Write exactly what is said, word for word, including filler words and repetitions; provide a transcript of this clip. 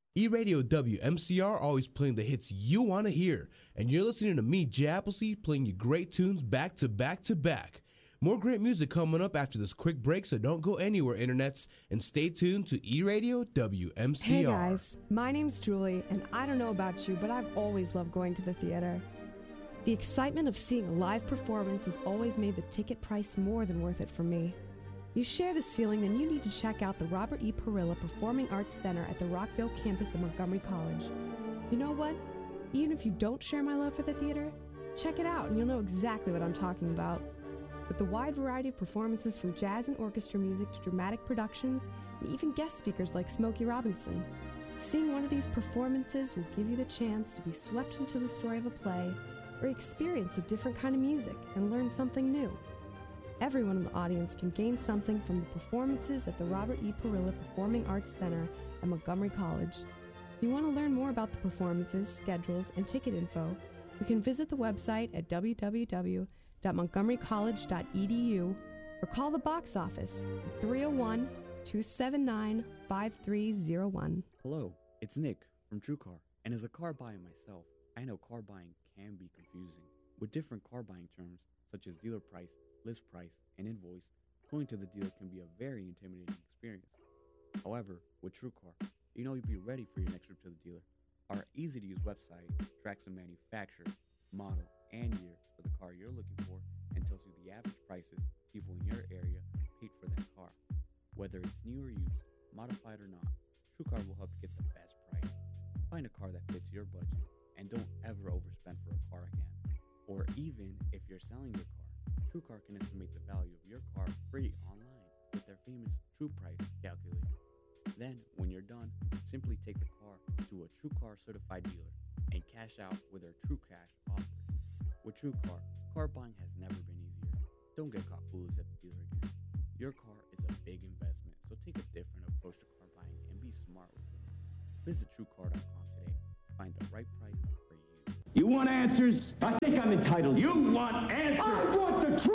E-Radio W M C R always playing the hits you want to hear. And you're listening to me, Jay Appleseed, playing you great tunes back to back to back. More great music coming up after this quick break, so don't go anywhere, internets, and stay tuned to E-Radio W M C R. Hey guys, my name's Julie, and I don't know about you, but I've always loved going to the theater. The excitement of seeing a live performance has always made the ticket price more than worth it for me. You share this feeling, then you need to check out the Robert E. Parilla Performing Arts Center at the Rockville campus of Montgomery College. You know what? Even if you don't share my love for the theater, check it out and you'll know exactly what I'm talking about. With the wide variety of performances from jazz and orchestra music to dramatic productions, and even guest speakers like Smokey Robinson, seeing one of these performances will give you the chance to be swept into the story of a play or experience a different kind of music and learn something new. Everyone in the audience can gain something from the performances at the Robert E. Parilla Performing Arts Center at Montgomery College. If you want to learn more about the performances, schedules, and ticket info, you can visit the website at w w w dot montgomery college dot e d u or call the box office at three oh one, two seven nine, five three oh one. Hello, it's Nick from TrueCar, and as a car buyer myself, I know car buying can be confusing. With different car buying terms, such as dealer price, list price, and invoice, going to the dealer can be a very intimidating experience. However, with TrueCar, you know you'll be ready for your next trip to the dealer. Our easy-to-use website tracks the manufacturer, model, and year for the car you're looking for and tells you the average prices people in your area paid for that car. Whether it's new or used, modified or not, TrueCar will help you get the best price. Find a car that fits your budget and don't ever overspend for a car again. Or even if you're selling your car, TrueCar can estimate the value of your car free online with their famous True Price calculator. Then, when you're done, simply take the car to a TrueCar certified dealer and cash out with their True Cash offer. With TrueCar, car buying has never been easier. Don't get caught foolish at the dealer again. Your car is a big investment, so take a different approach to car buying and be smart with it. Visit true car dot com today to find the right price for you. You want answers? I think I'm entitled. You want answers? I want the truth.